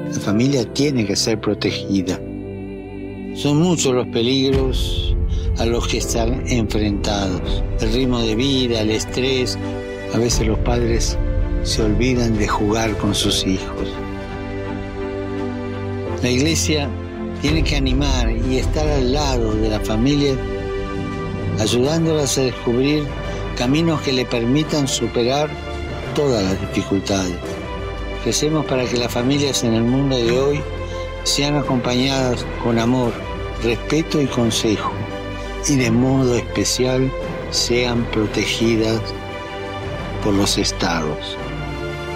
La familia tiene que ser protegida. Son muchos los peligros a los que están enfrentados. El ritmo de vida, el estrés. A veces los padres se olvidan de jugar con sus hijos. La iglesia tiene que animar y estar al lado de la familia, ayudándolas a descubrir caminos que le permitan superar todas las dificultades. Recemos para que las familias en el mundo de hoy sean acompañadas con amor, respeto y consejo, y de modo especial sean protegidas por los estados.